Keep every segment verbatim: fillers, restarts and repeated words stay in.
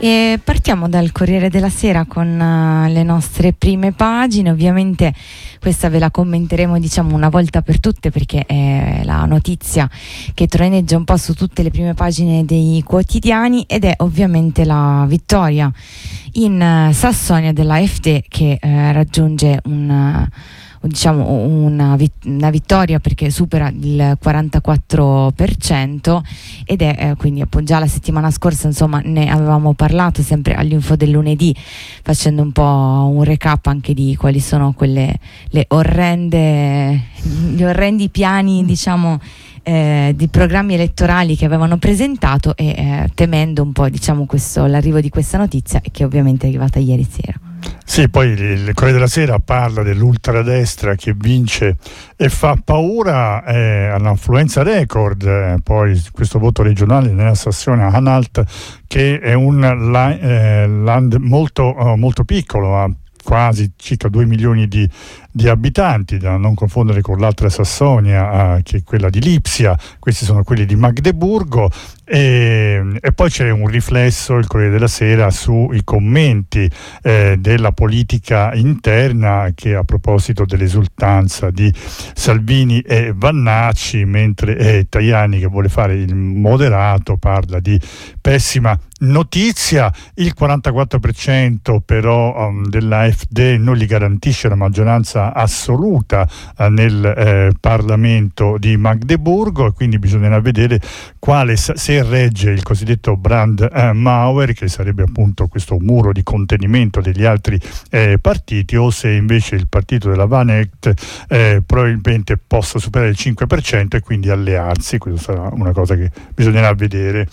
E partiamo dal Corriere della Sera con uh, le nostre prime pagine. Ovviamente questa ve la commenteremo, diciamo, una volta per tutte, perché è la notizia che troneggia un po' su tutte le prime pagine dei quotidiani, ed è ovviamente la vittoria in uh, Sassonia della AfD, che uh, raggiunge un uh, diciamo una, vit- una vittoria perché supera il quarantaquattro per cento, ed è eh, quindi appunto già la settimana scorsa, insomma, ne avevamo parlato sempre all'info del lunedì, facendo un po' un recap anche di quali sono quelle le orrende gli orrendi piani, diciamo, eh, di programmi elettorali che avevano presentato, e eh, temendo un po', diciamo, questo l'arrivo di questa notizia, che ovviamente è arrivata ieri sera. Sì, poi il Corriere della Sera parla dell'ultradestra che vince e fa paura, eh, all'affluenza record, eh, poi questo voto regionale nella Sassonia Anhalt, che è un la, eh, land molto, uh, molto piccolo, ha quasi circa due milioni di, di abitanti, da non confondere con l'altra Sassonia, eh, che è quella di Lipsia. Questi sono quelli di Magdeburgo, e, e poi c'è un riflesso, il Corriere della Sera, sui commenti eh, della politica interna, che a proposito dell'esultanza di Salvini e Vannacci, mentre eh, Tajani, che vuole fare il moderato, parla di pessima notizia. Il quarantaquattro per cento però um, dell'AfD non gli garantisce la maggioranza assoluta uh, nel eh, Parlamento di Magdeburgo, e quindi bisognerà vedere quale, se regge il cosiddetto Brandmauer, che sarebbe appunto questo muro di contenimento degli altri eh, partiti, o se invece il partito della Vanecht eh, probabilmente possa superare il cinque per cento e quindi allearsi. Questa sarà una cosa che bisognerà vedere.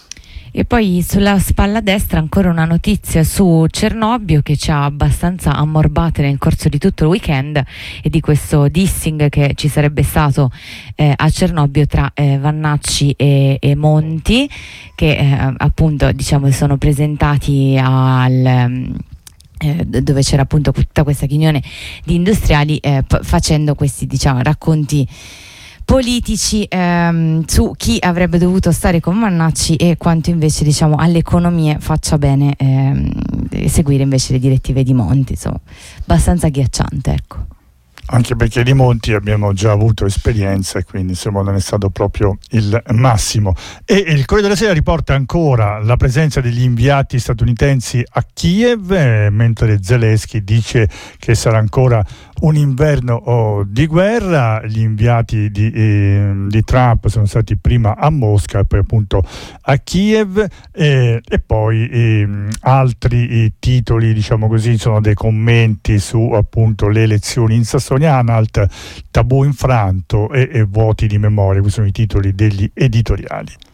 E poi sulla spalla destra ancora una notizia su Cernobbio, che ci ha abbastanza ammorbate nel corso di tutto il weekend, e di questo dissing che ci sarebbe stato eh, a Cernobbio tra eh, Vannacci e, e Monti, che eh, appunto, diciamo, sono presentati al... Eh, dove c'era appunto tutta questa riunione di industriali, eh, p- facendo questi, diciamo, racconti politici ehm, su chi avrebbe dovuto stare con Vannacci e quanto invece, diciamo, alle economie faccia bene ehm, seguire invece le direttive di Monti. Insomma, abbastanza agghiacciante, ecco. Anche perché di Monti abbiamo già avuto esperienza, e quindi insomma non è stato proprio il massimo. E il Corriere della Sera riporta ancora la presenza degli inviati statunitensi a Kiev, eh, mentre Zelensky dice che sarà ancora un inverno oh, di guerra. Gli inviati di, eh, di Trump sono stati prima a Mosca e poi appunto a Kiev, eh, e poi eh, altri eh, titoli, diciamo così, sono dei commenti su appunto le elezioni in Sassonia Anhalt, tabù infranto e, e vuoti di memoria. Questi sono i titoli degli editoriali.